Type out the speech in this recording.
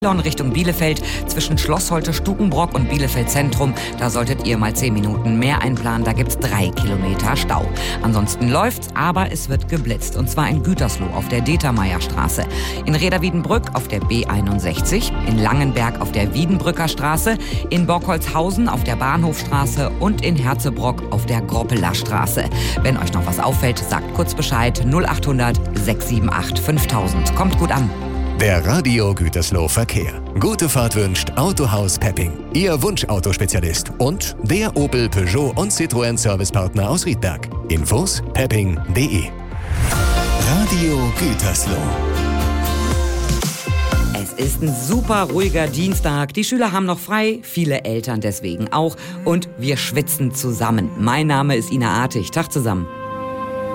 Richtung Bielefeld zwischen Schloss Holte-Stukenbrock und Bielefeld Zentrum. Da solltet ihr mal 10 Minuten mehr einplanen. Da gibt's 3 Kilometer Stau. Ansonsten läuft's, aber es wird geblitzt. Und zwar in Gütersloh auf der Determeierstraße, in Reda-Wiedenbrück auf der B61, in Langenberg auf der Wiedenbrücker Straße, in Borkholzhausen auf der Bahnhofstraße und in Herzebrock auf der Groppeler Straße. Wenn euch noch was auffällt, sagt kurz Bescheid. 0800 678 5000. Kommt gut an. Der Radio Gütersloh Verkehr. Gute Fahrt wünscht Autohaus Pepping, Ihr Wunschautospezialist und der Opel, Peugeot und Citroën Servicepartner aus Riedberg. Infos pepping.de. Radio Gütersloh. Es ist ein super ruhiger Dienstag. Die Schüler haben noch frei, viele Eltern deswegen auch. Und wir schwitzen zusammen. Mein Name ist Ina Artig. Tag zusammen.